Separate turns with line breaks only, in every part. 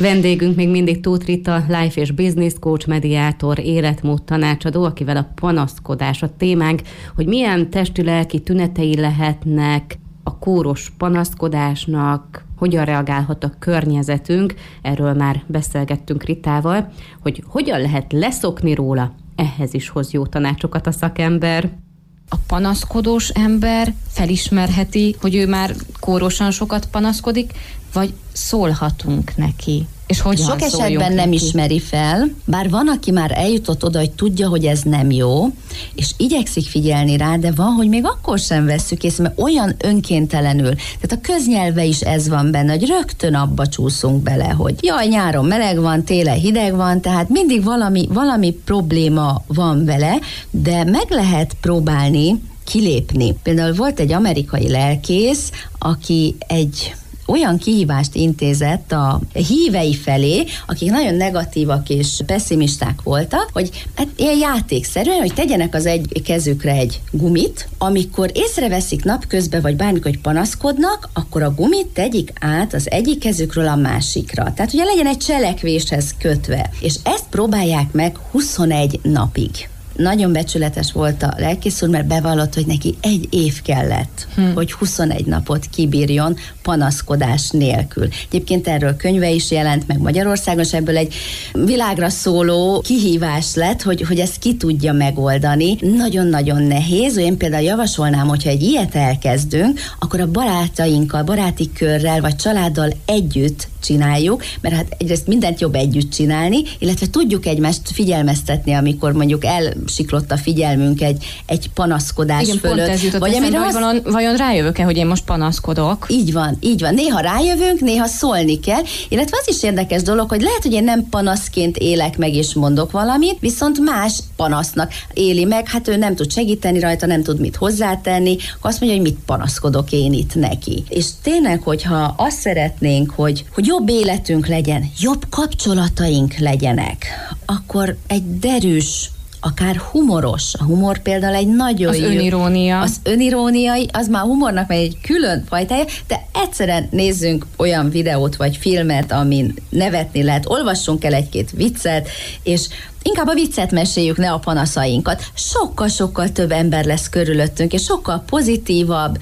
Vendégünk még mindig Tóth Rita, life és business coach, mediátor, életmód tanácsadó, akivel a panaszkodás a témánk, hogy milyen testi-lelki tünetei lehetnek a kóros panaszkodásnak, hogyan reagálhat a környezetünk, erről már beszélgettünk Ritával, hogy hogyan lehet leszokni róla, ehhez is hoz jó tanácsokat a szakember.
A panaszkodós ember felismerheti, hogy ő már kórosan sokat panaszkodik, vagy szólhatunk neki? És hogyan
sok esetben nem ismeri fel, bár van, aki már eljutott oda, hogy tudja, hogy ez nem jó, és igyekszik figyelni rá, de van, hogy még akkor sem vesszük észre, mert olyan önkéntelenül. Tehát a köznyelve is ez van benne, hogy rögtön abba csúszunk bele, hogy jaj, nyáron meleg van, télen hideg van, tehát mindig valami probléma van vele, de meg lehet próbálni kilépni. Például volt egy amerikai lelkész, aki egy olyan kihívást intézett a hívei felé, akik nagyon negatívak és pessimisták voltak, hogy hát ilyen játékszerűen, hogy tegyenek az egy kezükre egy gumit, amikor észreveszik napközben, vagy bármikor, hogy panaszkodnak, akkor a gumit tegyik át az egyik kezükről a másikra. Tehát ugye legyen egy cselekvéshez kötve. És ezt próbálják meg 21 napig. Nagyon becsületes volt a lelkész úr, mert bevallott, hogy neki 1 év kellett, hogy 21 napot kibírjon panaszkodás nélkül. Egyébként erről könyve is jelent meg Magyarországon, és ebből egy világra szóló kihívás lett, hogy ezt ki tudja megoldani. Nagyon-nagyon nehéz. Én például javasolnám, hogyha egy ilyet elkezdünk, akkor a barátainkkal, baráti körrel, vagy családdal együtt csináljuk, mert hát egyrészt mindent jobb együtt csinálni, illetve tudjuk egymást figyelmeztetni, amikor mondjuk elsiklott a figyelmünk egy panaszkodás
igen,
fölött.
Pont ez jutott eszembe, hogy vajon rájövök-e, hogy én most panaszkodok?
Így van. Néha rájövünk, néha szólni kell, illetve az is érdekes dolog, hogy lehet, hogy én nem panaszként élek meg és mondok valamit, viszont más panasznak éli meg, hát ő nem tud segíteni rajta, nem tud mit hozzátenni, akkor azt mondja, hogy mit panaszkodok én itt neki. És tényleg, hogyha azt szeretnénk, hogy jobb életünk legyen, jobb kapcsolataink legyenek, akkor egy derűs, akár humoros. A humor például egy nagyon jó... Az öniróniai, az már humornak megy egy külön fajtája, de egyszerűen nézzünk olyan videót vagy filmet, amin nevetni lehet, olvassunk el egy-két viccet, és inkább a viccet meséljük, ne a panaszainkat. Sokkal-sokkal több ember lesz körülöttünk, és sokkal pozitívabb,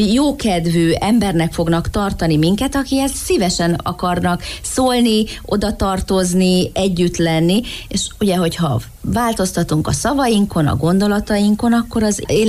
jókedvű embernek fognak tartani minket, akihez szívesen akarnak szólni, oda tartozni, együtt lenni, és ugye, hogyha változtatunk a szavainkon, a gondolatainkon, akkor az